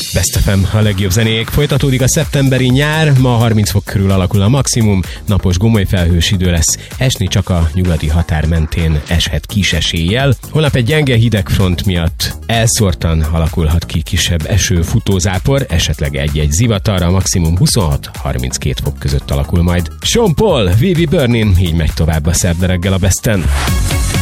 Best FM, a legjobb zenék. Folytatódik a szeptemberi nyár, ma 30 fok körül alakul a maximum, napos gomoly felhős idő lesz, esni csak a nyugati határ mentén eshet kis eséllyel. Holnap egy gyenge hidegfront miatt elszórtan alakulhat ki kisebb eső, futózápor, esetleg egy-egy zivatar, a maximum 26-32 fok között alakul majd. Sean Paul, We Be Burning, így megy tovább a szerda reggel a Besten.